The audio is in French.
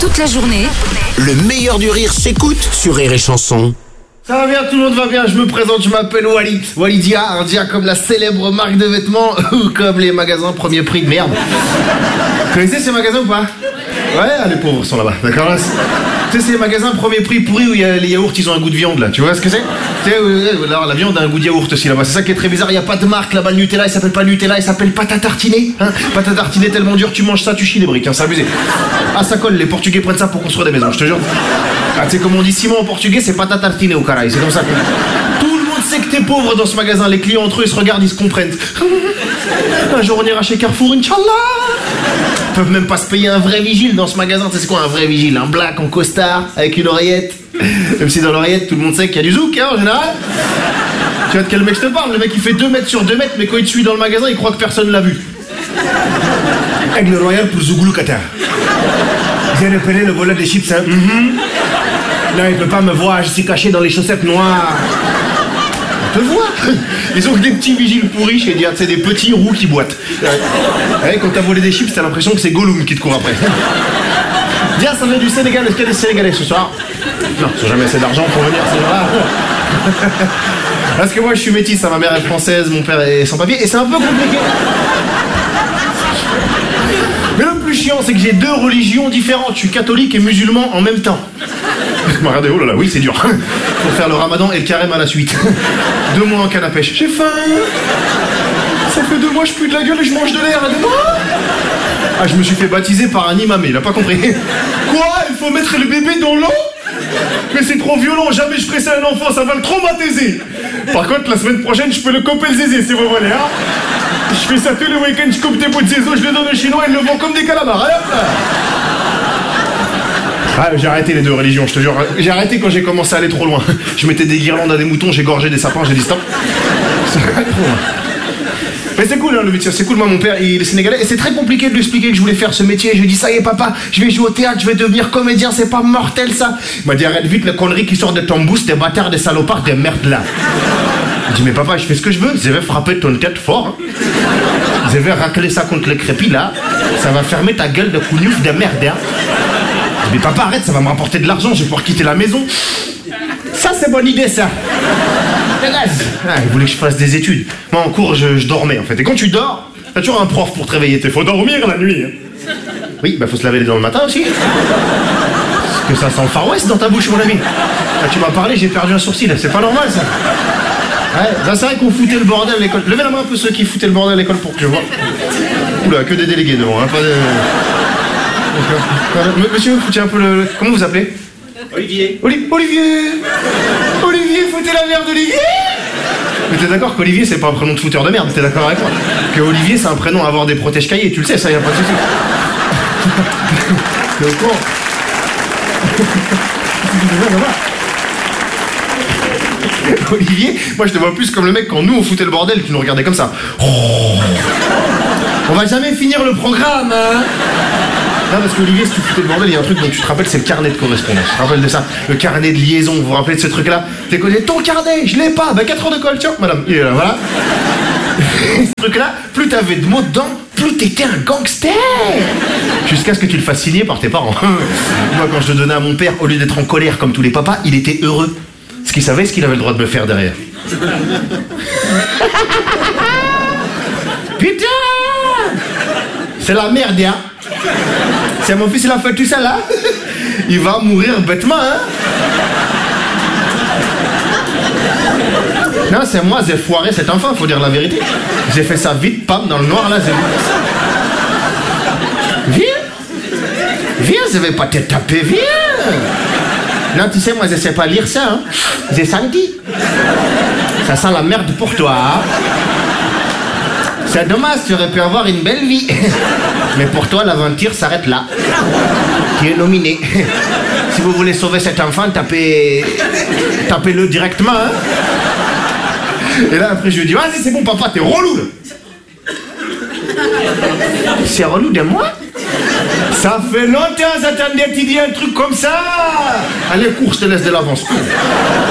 toute la journée. Le meilleur du rire s'écoute sur Rire et Chanson. Ça va bien, tout le monde va bien, je me présente, je m'appelle Walid. Walidia, un dia comme la célèbre marque de vêtements ou comme les magasins premier prix de merde. Vous connaissez ces magasins ou pas? Ouais, les pauvres sont là-bas, d'accord là. Tu sais, c'est les magasins premier prix pourris où il y a les yaourts, ils ont un goût de viande là, tu vois ce que c'est? Tu sais, alors, la viande a un goût de yaourt aussi là-bas, c'est ça qui est très bizarre, il n'y a pas de marque là-bas, le Nutella, il s'appelle pas Nutella, il s'appelle pâte à tartiner, hein. Pâte à tartiner tellement dur, tu manges ça, tu chies des briques, hein, c'est abusé. Ah, ça colle, les Portugais prennent ça pour construire des maisons, je te jure. Ah, tu sais, comme on dit ciment en portugais, c'est pâte à tartiner au caraï, c'est comme ça. Tout le monde sait que t'es pauvre dans ce magasin, les clients entre eux, ils se regardent, ils se comprennent. Un jour on ira chez Carrefour, Inch'Allah. Ils peuvent même pas se payer un vrai vigile dans ce magasin. Tu sais c'est quoi un vrai vigile? Un black en costard avec une oreillette. Même si dans l'oreillette tout le monde sait qu'il y a du zouk, hein, en général. Tu vois de quel mec je te parle? Le mec il fait 2 mètres sur 2 mètres, mais quand il te suit dans le magasin il croit que personne l'a vu. Aigle royal pour Zougoulou Qatar. J'ai repéré le volet des chips, hein. Là il peut pas me voir, je suis caché dans les chaussettes noires. On te voit. Ils ont que des petits vigiles pourris chez Dia, c'est des petits roux qui boitent. Ouais, quand t'as volé des chips, t'as l'impression que c'est Gollum qui te court après. Dia, ça vient du Sénégal, est-ce qu'il y a des Sénégalais ce soir? Non, ils n'ont jamais assez d'argent pour venir, c'est vrai. Parce que moi je suis métisse, ma mère est française, mon père est sans papier, et c'est un peu compliqué. Mais le plus chiant, c'est que j'ai 2 religions différentes, je suis catholique et musulman en même temps. Regardez, oh là là, oui c'est dur. Pour faire le ramadan et le carême à la suite. 2 mois en canne à pêche. J'ai faim. Ça fait 2 mois je pue de la gueule et je mange de l'air. Ah, je me suis fait baptiser par un imam, il a pas compris. Quoi? Il faut mettre le bébé dans l'eau? Mais c'est trop violent, jamais je ferai ça à un enfant, ça va le traumatiser. Par contre, la semaine prochaine, je peux le couper le zézé, si vous voulez, hein. Je fais ça tous les week-ends, je coupe des bouts de zézo, je le donne aux Chinois, ils le vendent comme des calamars, hein. Ah, j'ai arrêté les 2 religions, je te jure. J'ai arrêté quand j'ai commencé à aller trop loin. Je mettais des guirlandes à des moutons, j'ai gorgé des sapins, j'ai dit stop. C'est trop loin. Mais c'est cool hein, le métier, c'est cool. Moi mon père il est sénégalais et c'est très compliqué de lui expliquer que je voulais faire ce métier. Je lui ai dit ça y est papa, je vais jouer au théâtre, je vais devenir comédien, c'est pas mortel ça. Il m'a dit arrête vite les conneries qui sortent de ton boost, des bâtards, des salopards, des merdes là. J'ai dit mais papa je fais ce que je veux, je vais frapper ton tête fort. Hein. Je vais racler ça contre les crépis là, ça va fermer ta gueule de cougnouf de merde hein. J'ai dit mais papa arrête, ça va me rapporter de l'argent, je vais pouvoir quitter la maison. Ça c'est bonne idée ça. Ah, il voulait que je fasse des études. Moi en cours je dormais en fait. Et quand tu dors, t'as toujours un prof pour te réveiller. Faut dormir la nuit. Hein. Oui, bah faut se laver les dents le matin aussi. Parce que ça sent le Far West dans ta bouche mon ami. Là, tu m'as parlé, j'ai perdu un sourcil. C'est pas normal ça. Ouais, là c'est vrai qu'on foutait le bordel à l'école. Levez la main un peu ceux qui foutaient le bordel à l'école pour que je vois. Oula, que des délégués devant. Hein, pas de... Monsieur, foutez un peu le... Comment vous appelez? Olivier. Olivier, foutez la merde d'Olivier. Mais t'es d'accord qu'Olivier c'est pas un prénom de fouteur de merde, t'es d'accord avec moi? Que Olivier c'est un prénom à avoir des protèges cahiers, tu le sais, ça y a pas de soucis. T'es au courant? Olivier, moi je te vois plus comme le mec quand nous on foutait le bordel, tu nous regardais comme ça. Oh. On va jamais finir le programme, hein. Non, parce qu'Olivier, si tu foutais le bordel, il y a un truc dont tu te rappelles, c'est le carnet de correspondance. Tu te rappelles de ça? Le carnet de liaison, vous vous rappelez de ce truc-là? T'es connu, ton carnet, je l'ai pas. 4 heures de colle, tiens, madame, il est là, voilà. Ce truc-là, plus t'avais de mots dedans, plus t'étais un gangster. Jusqu'à ce que tu le fasses signer par tes parents. Moi, quand je le donnais à mon père, au lieu d'être en colère comme tous les papas, il était heureux. Parce qu'il savait ce qu'il avait le droit de me faire derrière. Putain! C'est la merde, hein. C'est mon fils, il a fait tout ça là. Il va mourir bêtement, hein. Non, c'est moi, j'ai foiré cet enfant, faut dire la vérité. J'ai fait ça vite, pam, dans le noir là, j'ai... Viens, je vais pas te taper, viens. Non, tu sais, moi je sais pas lire ça, hein. J'ai senti. Ça sent la merde pour toi, hein. C'est dommage, tu aurais pu avoir une belle vie. Mais pour toi, l'aventure s'arrête là. Tu es nominé. Si vous voulez sauver cet enfant, tapez-le directement. Hein. Et là, après, je lui dis, vas-y, c'est bon, papa, t'es relou. Là. C'est relou de moi? Ça fait longtemps, j'attendais que tu dis un truc comme ça. Allez, cours, je te laisse de l'avance.